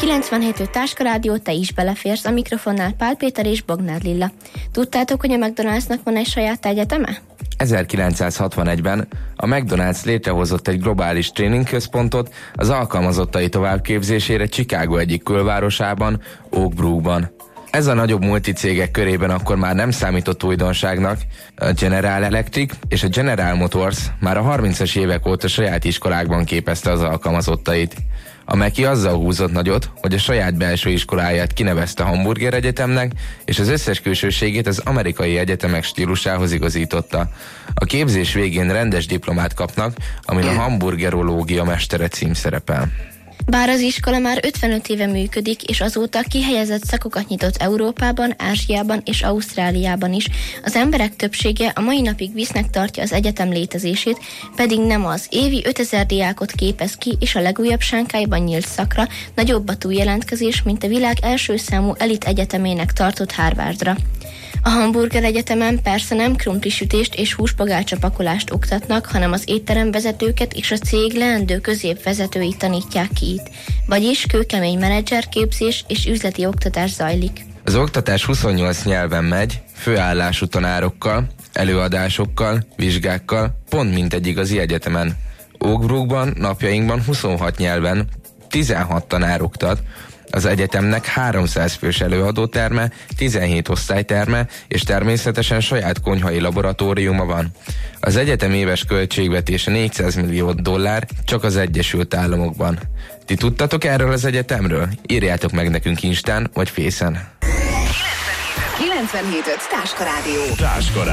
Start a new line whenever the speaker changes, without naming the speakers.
97.5 Táskarádió, te is beleférsz, a mikrofonnál Pál Péter és Bognár Lilla. Tudtátok, hogy a McDonald'snak van egy saját egyeteme?
1961-ben a McDonald's létrehozott egy globális tréningközpontot az alkalmazottai továbbképzésére Chicago egyik külvárosában, Oak Brookban. Ez a nagyobb multicégek körében akkor már nem számított újdonságnak. A General Electric és a General Motors már a 30-as évek óta saját iskolákban képezte az alkalmazottait. A Meki azzal húzott nagyot, hogy a saját belső iskoláját kinevezte Hamburger Egyetemnek, és az összes külsőségét az amerikai egyetemek stílusához igazította. A képzés végén rendes diplomát kapnak, amin a hamburgerológia mestere cím szerepel.
Bár az iskola már 55 éve működik, és azóta kihelyezett szakokat nyitott Európában, Ázsiában és Ausztráliában is, az emberek többsége a mai napig visznek tartja az egyetem létezését, pedig nem az. Évi 5000 diákot képez ki, és a legújabb Sánkályban nyílt szakra nagyobb a túljelentkezés, mint a világ első számú elit egyetemének tartott Harvardra. A Hamburger Egyetemen persze nem krumplisütést és húspogácsapakolást oktatnak, hanem az étteremvezetőket és a cég leendő középvezetőit tanítják ki itt. Vagyis kőkemény menedzserképzés és üzleti oktatás zajlik.
Az oktatás 28 nyelven megy, főállású tanárokkal, előadásokkal, vizsgákkal, pont mint egy igazi egyetemen. Oak Brookban napjainkban 26 nyelven 16 tanár oktat, az egyetemnek 300 fős előadóterme, 17 osztályterme és természetesen saját konyhai laboratóriuma van. Az egyetem éves költségvetése $400 millió csak az Egyesült Államokban. Ti tudtatok erről az egyetemről? Írjátok meg nekünk Instán vagy Facen.
97.5 Táskarádió.